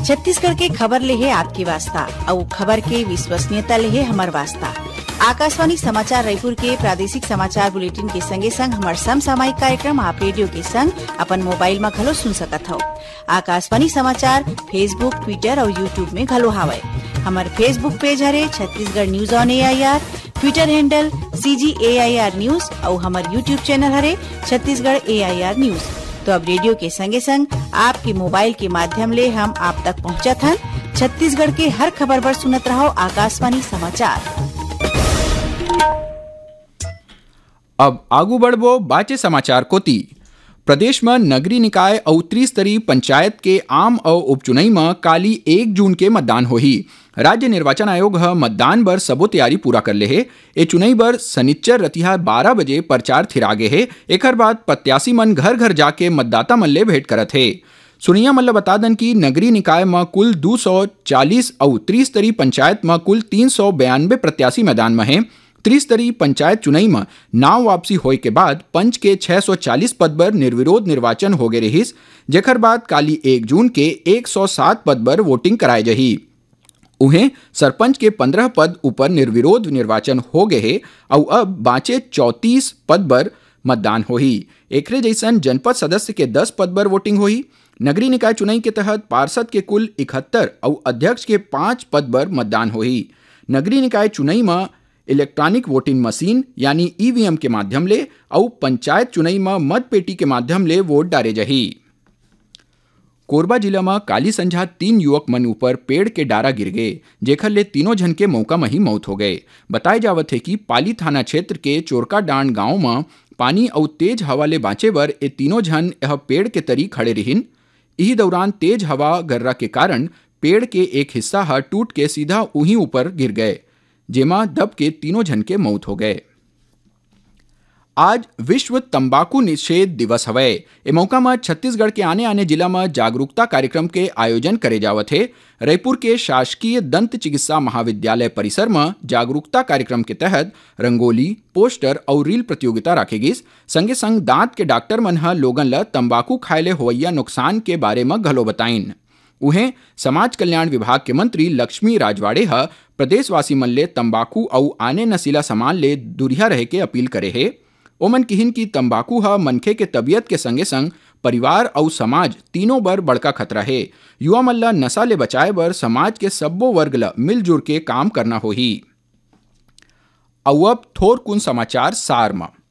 छत्तीसगढ़ के खबर ले है आपकी वास्ता और खबर के विश्वसनीयता ले है हमार वास्ता। आकाशवाणी समाचार रायपुर के प्रादेशिक समाचार बुलेटिन के संगे संग हमार समसामयिक कार्यक्रम आप रेडियो के संग अपन मोबाइल में घलो सुन सकत हो। आकाशवाणी समाचार फेसबुक, ट्विटर और यूट्यूब में घलो हावय। हमार Facebook page Hare Chhattisgarh news on AIR, Twitter handle CGAIR news और हमार यूट्यूब चैनल हरे छत्तीसगढ़ AIR न्यूज। तो अब रेडियो के संगे संग आपके मोबाइल के माध्यम ले हम आप तक पहुंचत हन। छत्तीसगढ़ के हर खबर पर सुनत रहो आकाशवाणी समाचार। अब आगू बढ़बो बाचे समाचार कोती। प्रदेश में नगरीय निकाय और त्रिस्तरीय पंचायत के आम और उपचुनाई में काली 1 जून के मतदान होही। राज्य निर्वाचन आयोग मतदान बर सबो तैयारी पूरा कर ले है। ए चुनाई बर सनिच्चर रतिहा 12 बजे प्रचार थिरागे है। एकर बाद प्रत्याशी मन घर घर जाके मतदाता मन ले भेंट करत है। सुनिया मन ल बता दन कि नगरीय निकाय में कुल 240 और त्रिस्तरीय पंचायत में कुल 392 प्रत्याशी मैदान में है। त्रिस्तरीय पंचायत चुनाई में नाव वापसी होए के बाद पंच के 640 पद पर निर्विरोध निर्वाचन हो गए रहिस, जेकर बाद काली 1 जून के 107 पद पर वोटिंग कराए जही। उन्हें सरपंच के 15 पद ऊपर निर्विरोध निर्वाचन हो गए है और अब बाचे 34 पद पर मतदान होही। एकरे जैसन जनपद सदस्य के 10 पद पर वोटिंग होही। नगरीय निकाय चुनाई के तहत पार्षद के कुल 71 और अध्यक्ष के 5 पद पर मतदान होही। नगरीय निकाय चुनाई में इलेक्ट्रॉनिक वोटिंग मशीन यानी EVM के माध्यम ले और पंचायत चुनाई में मत पेटी के माध्यम ले वोट डाले जही। कोरबा जिला में काली संझा 3 युवक मन ऊपर पेड़ के डारा गिर गए, जेखर ले तीनों जन के मौका में ही मौत हो गए। बताए जावत है कि पाली थाना क्षेत्र के चोरका डांड गांव में पानी और तेज हवा ले बाँचे बर ये तीनों जन यह पेड़ के तरी खड़े रहिन। इही दौरान तेज हवा गर्रा के कारण पेड़ के एक हिस्सा टूट के सीधा उही ऊपर गिर गए, जेमा दब के तीनों जन के मौत हो गए। आज विश्व तंबाकू निषेध दिवस हवे। ए मौका में छत्तीसगढ़ के आने आने जिला में जागरूकता कार्यक्रम के आयोजन करे जावत है। रायपुर के शासकीय दंत चिकित्सा महाविद्यालय परिसर में जागरूकता कार्यक्रम के तहत रंगोली, पोस्टर और रील प्रतियोगिता राखे गिस। संगे संग दांत के डॉक्टर मन ह लोगन ल तंबाकू खाए ले होवैया नुकसान के बारे में घलो बताइन। उहें समाज कल्याण विभाग के मंत्री लक्ष्मी राजवाड़े प्रदेशवासी मन ले तंबाकू और आने नशीला सामान ले दूरिया रहे के अपील करे है। ओमन किहिन की तंबाकू मनखे के तबियत के संगे संग परिवार और समाज तीनों बर बड़का खतरा है। युवा मन ल नशा ले बचाए बर समाज के सब्बो वर्ग ल मिलजुल के काम करना होही। अब थोर कुन समाचार सार में।